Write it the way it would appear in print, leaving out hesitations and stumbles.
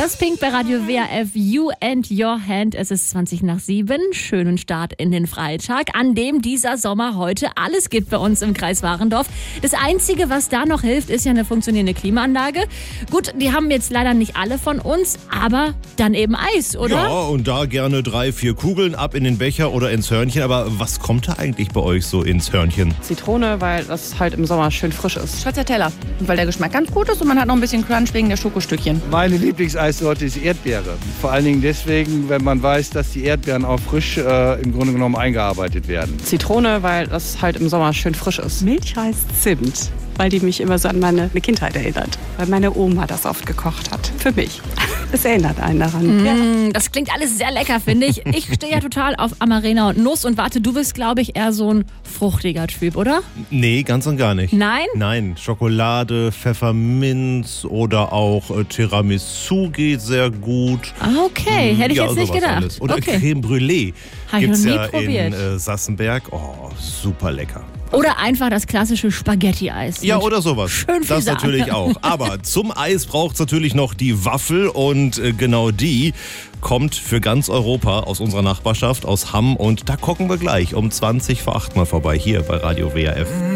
Das Pink bei Radio WRF, You and Your Hand. Es ist 7:20. Schönen Start in den Freitag, an dem dieser Sommer heute alles gibt bei uns im Kreis Warendorf. Das Einzige, was da noch hilft, ist ja eine funktionierende Klimaanlage. Gut, die haben jetzt leider nicht alle von uns, aber dann eben Eis, oder? Ja, und da gerne 3-4 Kugeln ab in den Becher oder ins Hörnchen. Aber was kommt da eigentlich bei euch so ins Hörnchen? Zitrone, weil das halt im Sommer schön frisch ist. Stracciatella, weil der Geschmack ganz gut ist und man hat noch ein bisschen Crunch wegen der Schokostückchen. Meine Lieblingseissorte ist Erdbeere. Vor allen Dingen deswegen, wenn man weiß, dass die Erdbeeren auch frisch im Grunde genommen eingearbeitet werden. Zitrone, weil das halt im Sommer schön frisch ist. Milchreis Zimt, weil die mich immer so an meine Kindheit erinnert. Weil meine Oma das oft gekocht hat. Für mich. Es erinnert einen daran. Ja. Das klingt alles sehr lecker, finde ich. Ich stehe ja total auf Amarena und Nuss. Und warte, du bist, glaube ich, eher so ein fruchtiger Typ, oder? Nee, ganz und gar nicht. Nein? Nein, Schokolade, Pfefferminz oder auch Tiramisu geht sehr gut. Ah, okay, hätte ich Ja, jetzt nicht sowas gedacht. alles. Oder Okay. Creme Brûlée Hab ich gibt's noch nie ja probiert. in Sassenberg. Oh, super lecker. Oder einfach das klassische Spaghetti-Eis. Ja, Mit oder sowas. schön viel Das Sahne. natürlich auch. Aber zum Eis braucht es natürlich noch die Waffel und genau die kommt für ganz Europa aus unserer Nachbarschaft, aus Hamm. Und da gucken wir gleich um 7:20 mal vorbei hier bei Radio WRF.